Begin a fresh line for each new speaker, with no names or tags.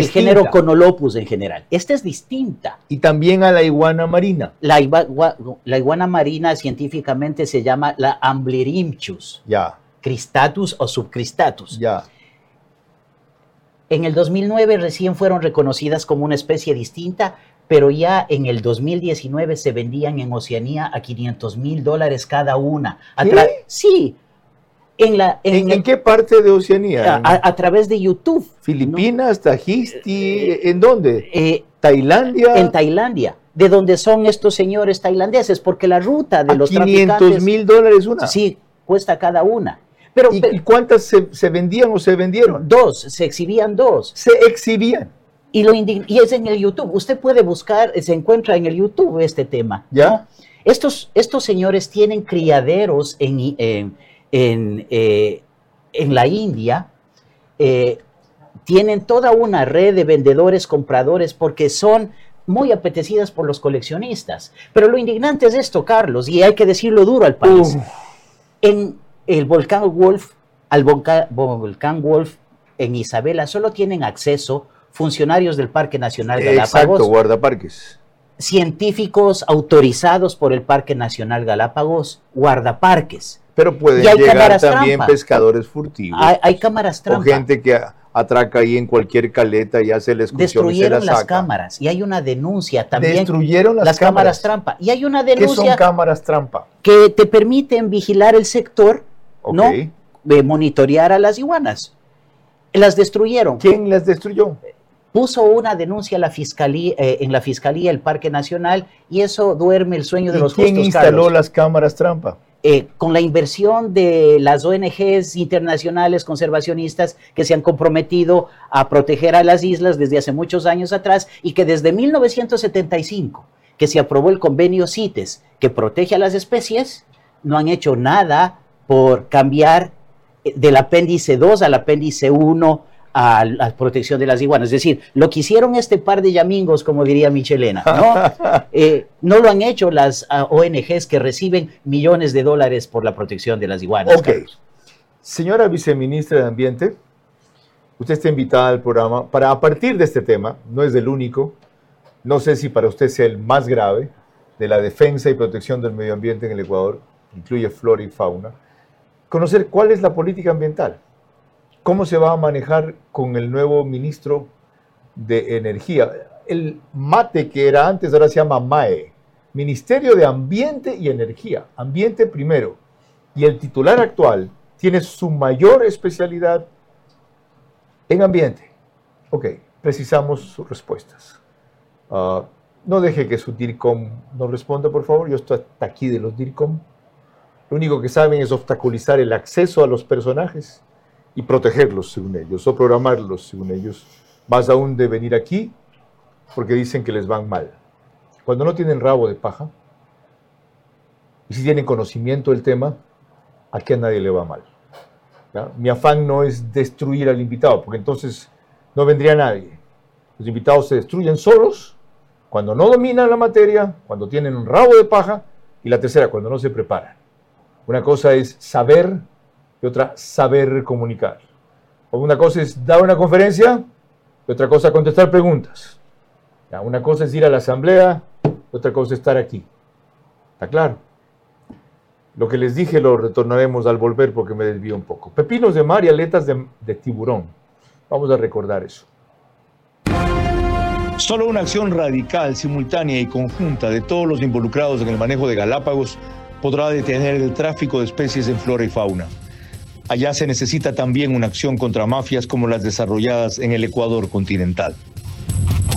género Conolopus en general. Esta es distinta.
Y también a la iguana marina.
La iguana marina científicamente se llama la Amblyrhynchus.
Ya.
Cristatus o subcristatus.
Ya.
En el 2009 recién fueron reconocidas como una especie distinta, pero ya en el 2019 se vendían en Oceanía a $500,000 cada una.
¿Qué?
Sí.
¿En qué parte de Oceanía?
A través de YouTube.
¿Filipinas, ¿no? Tahití? ¿En dónde? ¿Tailandia?
En Tailandia. ¿De dónde son estos señores tailandeses? Porque la ruta de los traficantes...
$500,000 una.
Sí, cuesta cada una.
¿Y cuántas se vendían o se vendieron?
2, se exhibían 2.
Se exhibían.
Y es en el YouTube. Usted puede buscar, se encuentra en el YouTube este tema.
¿Ya?
¿No? Estos señores tienen criaderos en la India, tienen toda una red de vendedores, compradores, porque son muy apetecidas por los coleccionistas. Pero lo indignante es esto, Carlos, y hay que decirlo duro al país. En el volcán Wolf, al volcán Wolf en Isabela, solo tienen acceso funcionarios del Parque Nacional Galápagos.
Exacto, guardaparques.
Científicos autorizados por el Parque Nacional Galápagos, guardaparques.
Pero pueden llegar también pescadores furtivos.
Hay cámaras trampa.
O gente que atraca ahí en cualquier caleta y hace la excursión.
Destruyeron las cámaras y hay una denuncia también.
Destruyeron las cámaras
trampa. Y hay una denuncia.
¿Qué son cámaras trampa?
Que te permiten vigilar el sector, ¿no? Monitorear a las iguanas. Las destruyeron.
¿Quién las destruyó?
Puso una denuncia a la fiscalía, en la Fiscalía del Parque Nacional, y eso duerme el sueño de los justos,
¿Quién instaló
Carlos?
las cámaras trampa?
Con la inversión de las ONGs internacionales conservacionistas que se han comprometido a proteger a las islas desde hace muchos años atrás, y que desde 1975, que se aprobó el convenio CITES, que protege a las especies, no han hecho nada por cambiar del apéndice 2 al apéndice 1 a la protección de las iguanas. Es decir, lo que hicieron este par de yamingos, como diría Michelena, ¿no? No lo han hecho las ONGs que reciben millones de dólares por la protección de las iguanas.
Ok. Señora viceministra de Ambiente, usted está invitada al programa para, a partir de este tema, no es el único, no sé si para usted sea el más grave, de la defensa y protección del medio ambiente en el Ecuador, incluye flora y fauna, conocer cuál es la política ambiental. ¿Cómo se va a manejar con el nuevo ministro de Energía? El MATE, que era antes, ahora se llama MAE, Ministerio de Ambiente y Energía. Ambiente primero. Y el titular actual tiene su mayor especialidad en ambiente. Ok, precisamos sus respuestas. No deje que su DIRCOM nos responda, por favor. Yo estoy hasta aquí de los DIRCOM. Lo único que saben es obstaculizar el acceso a los personajes y protegerlos, según ellos, o programarlos, según ellos, más aún de venir aquí, porque dicen que les van mal. Cuando no tienen rabo de paja, y si tienen conocimiento del tema, aquí a nadie le va mal. ¿Ya? Mi afán no es destruir al invitado, porque entonces no vendría nadie. Los invitados se destruyen solos, cuando no dominan la materia, cuando tienen un rabo de paja, y la tercera, cuando no se preparan. Una cosa es saber, y otra, saber comunicar. Una cosa es dar una conferencia, y otra cosa contestar preguntas. Ya, una cosa es ir a la asamblea, y otra cosa es estar aquí. ¿Está claro? Lo que les dije lo retornaremos al volver porque me desvío un poco. Pepinos de mar y aletas de tiburón. Vamos a recordar eso.
Solo una acción radical, simultánea y conjunta de todos los involucrados en el manejo de Galápagos podrá detener el tráfico de especies en flora y fauna. Allá se necesita también una acción contra mafias como las desarrolladas en el Ecuador continental.